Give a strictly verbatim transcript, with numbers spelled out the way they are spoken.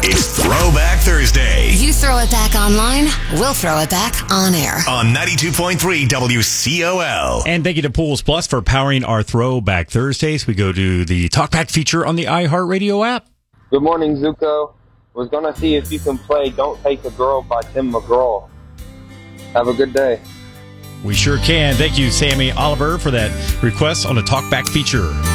It's Throwback Thursday. You throw it back online, we'll throw it back on air. On ninety-two point three W C O L. And thank you to Pools Plus for powering our Throwback Thursdays. We go to the Talkback feature on the iHeartRadio app. Good morning, Zuko. Was going to see if you can play Don't Take a Girl by Tim McGraw. Have a good day. We sure can. Thank you, Sammy Oliver, for that request on the Talkback feature.